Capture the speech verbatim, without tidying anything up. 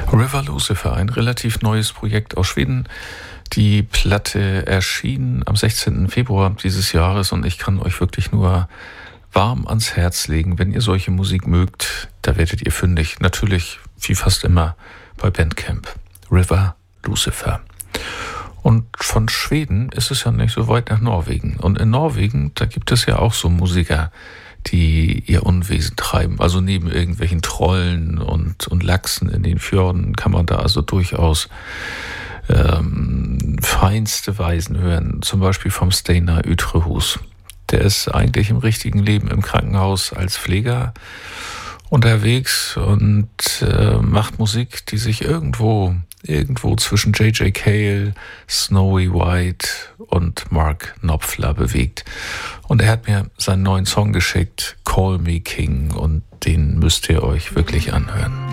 River Lucifer, ein relativ neues Projekt aus Schweden. Die Platte erschien am sechzehnten Februar dieses Jahres und ich kann euch wirklich nur warm ans Herz legen, wenn ihr solche Musik mögt, da werdet ihr fündig. Natürlich, wie fast immer, bei Bandcamp. River Lucifer. Und von Schweden ist es ja nicht so weit nach Norwegen. Und in Norwegen, da gibt es ja auch so Musiker, die ihr Unwesen treiben. Also neben irgendwelchen Trollen und, und Lachsen in den Fjorden kann man da also durchaus ähm, feinste Weisen hören. Zum Beispiel vom Steinar Utrehus. Der ist eigentlich im richtigen Leben im Krankenhaus als Pfleger unterwegs und äh, macht Musik, die sich irgendwo, irgendwo zwischen J J Cale, Snowy White und Mark Knopfler bewegt. Und er hat mir seinen neuen Song geschickt, Call Me King, und den müsst ihr euch wirklich anhören.